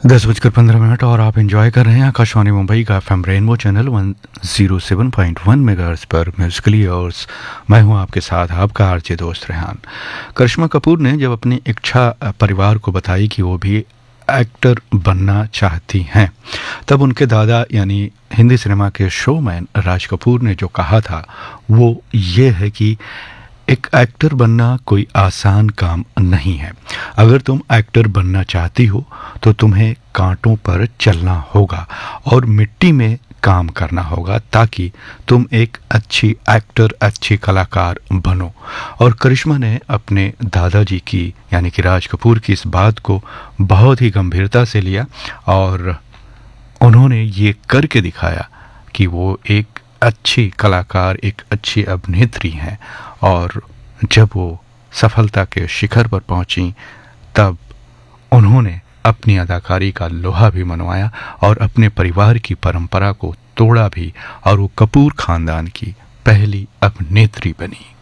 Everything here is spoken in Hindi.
10:15 और आप एंजॉय कर रहे हैं आकाशवाणी मुंबई का एफएम रेनबो चैनल 107.1 मेगाहर्ट्ज़ पर म्यूजिकली और मैं हूं आपके साथ आपका आरजे दोस्त रेहान। करिश्मा कपूर ने जब अपनी इच्छा परिवार को बताई कि वो भी एक्टर बनना चाहती हैं, तब उनके दादा यानी हिंदी सिनेमा के शोमैन राज कपूर ने जो कहा था वो ये है कि एक एक्टर बनना कोई आसान काम नहीं है। अगर तुम एक्टर बनना चाहती हो तो तुम्हें कांटों पर चलना होगा और मिट्टी में काम करना होगा ताकि तुम एक अच्छी एक्टर, अच्छी कलाकार बनो। और करिश्मा ने अपने दादाजी की यानी कि राज कपूर की इस बात को बहुत ही गंभीरता से लिया और उन्होंने ये करके दिखाया कि वो एक अच्छी कलाकार, एक अच्छी अभिनेत्री हैं। और जब वो सफलता के शिखर पर पहुंची तब उन्होंने अपनी अदाकारी का लोहा भी मनवाया और अपने परिवार की परंपरा को तोड़ा भी और वो कपूर खानदान की पहली अभिनेत्री बनी।